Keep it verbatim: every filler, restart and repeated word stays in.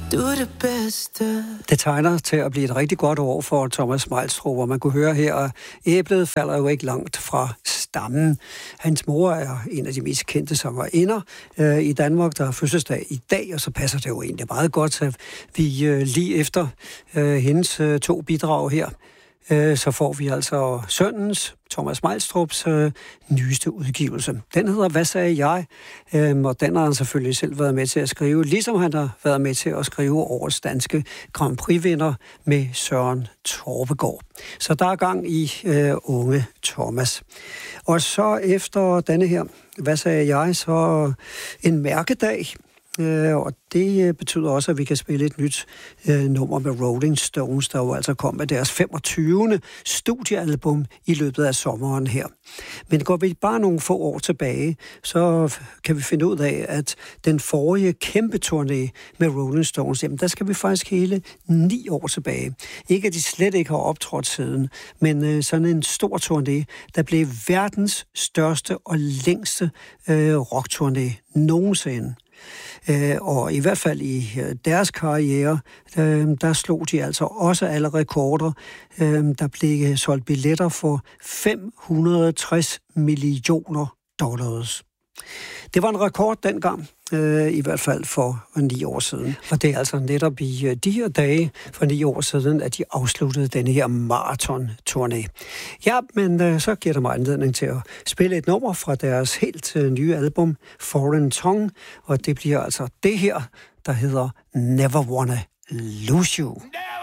Du er det bedste. Det tegner til at blive et rigtig godt år for Thomas Meilstrup, hvor man kunne høre her, at æblet falder jo ikke langt fra stammen. Hans mor er en af de mest kendte sangerinder øh, i Danmark, der har fødselsdag i dag, og så passer det jo egentlig meget godt, at vi øh, lige efter øh, hendes øh, to bidrag her, øh, så får vi altså sønnens, Thomas Meilstrups øh, nyeste udgivelse. Den hedder Hvad sagde jeg? Øh, og den har han selvfølgelig selv været med til at skrive, ligesom han har været med til at skrive årets danske Grand Prix-vinder med Søren Torpegaard. Så der er gang i øh, unge Thomas. Og så efter denne her, Hvad sagde jeg? Så en mærkedag. Øh, og det betyder også, at vi kan spille et nyt øh, nummer med Rolling Stones, der jo altså kom med deres femogtyvende studiealbum i løbet af sommeren her. Men går vi bare nogle få år tilbage, så kan vi finde ud af, at den forrige kæmpe turné med Rolling Stones, jamen der skal vi faktisk hele ni år tilbage. Ikke at de slet ikke har optrådt siden, men øh, sådan en stor turné, der blev verdens største og længste øh, rockturné nogensinde. Øh, og i hvert fald i øh, deres karriere, øh, der slog de altså også alle rekorder. Øh, der blev solgt billetter for fem hundrede og tres millioner dollars. Det var en rekord dengang, øh, i hvert fald for ni år siden. Og det er altså netop i øh, de her dage for ni år siden, at de afsluttede denne her maraton-turné. Ja, men øh, så giver det mig anledning til at spille et nummer fra deres helt øh, nye album, Foreign Tongue, og det bliver altså det her, der hedder Never Wanna Lose You.